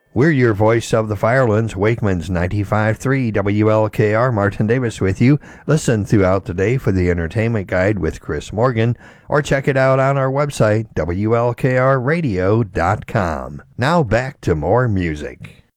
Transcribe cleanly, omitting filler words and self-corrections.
We're your voice of the Firelands, Wakeman's 95.3 WLKR. Martin Davis with you. Listen throughout the day for the Entertainment Guide with Chris Morgan, or check it out on our website, WLKRradio.com. Now back to more music.